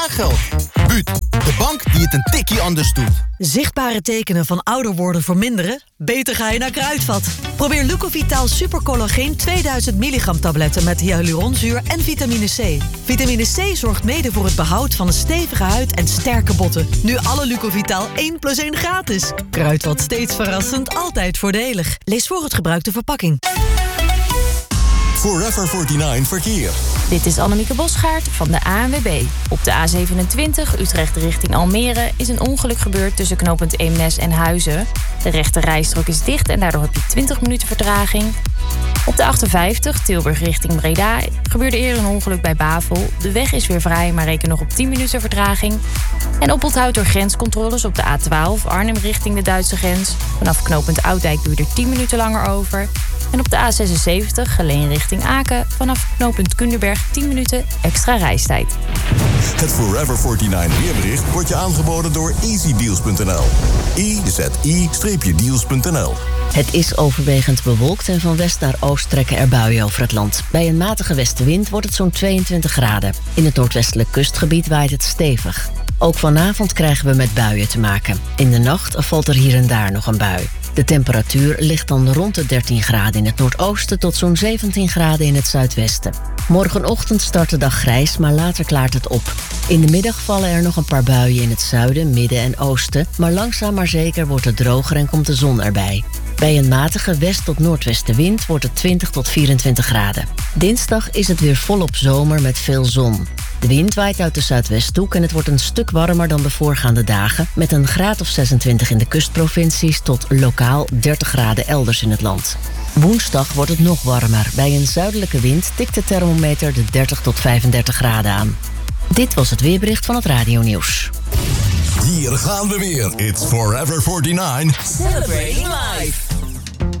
geld. Buut, de bank die het een tikkie anders doet. Zichtbare tekenen van ouder worden verminderen? Beter ga je naar Kruidvat. Probeer Lucovitaal Supercollageen 2000 milligram tabletten met hyaluronzuur en vitamine C. Vitamine C zorgt mede voor het behoud van een stevige huid en sterke botten. Nu alle Lucovitaal 1+1 gratis. Kruidvat, steeds verrassend, altijd voordelig. Lees voor het gebruik de verpakking. Forever 49 verkeer. Dit is Annemieke Bosgaard van de ANWB. Op de A27 Utrecht richting Almere is een ongeluk gebeurd tussen knooppunt Eemnes en Huizen. De rechte rijstrook is dicht en daardoor heb je 20 minuten vertraging. Op de 58 Tilburg richting Breda gebeurde eerder een ongeluk bij Bavel. De weg is weer vrij, maar reken nog op 10 minuten vertraging. En oponthoud door grenscontroles op de A12 Arnhem richting de Duitse grens. Vanaf knooppunt Oudijk duurde 10 minuten langer over. En op de A76 Geleen richting Aken. Vanaf knooppunt Kunderberg 10 minuten extra reistijd. Het Forever 49 weerbericht wordt je aangeboden door easydeals.nl. EZI-deals.nl. Het is overwegend bewolkt en van west naar oost trekken er buien over het land. Bij een matige westenwind wordt het zo'n 22 graden. In het noordwestelijk kustgebied waait het stevig. Ook vanavond krijgen we met buien te maken. In de nacht valt er hier en daar nog een bui. De temperatuur ligt dan rond de 13 graden in het noordoosten tot zo'n 17 graden in het zuidwesten. Morgenochtend start de dag grijs, maar later klaart het op. In de middag vallen er nog een paar buien in het zuiden, midden en oosten, maar langzaam maar zeker wordt het droger en komt de zon erbij. Bij een matige west- tot noordwestenwind wordt het 20 tot 24 graden. Dinsdag is het weer volop zomer met veel zon. De wind waait uit de zuidwesthoek en het wordt een stuk warmer dan de voorgaande dagen, met een graad of 26 in de kustprovincies tot lokaal 30 graden elders in het land. Woensdag wordt het nog warmer. Bij een zuidelijke wind tikt de thermometer de 30 tot 35 graden aan. Dit was het weerbericht van het Radio-nieuws. Hier gaan we weer. It's Forever 49. Celebrating life.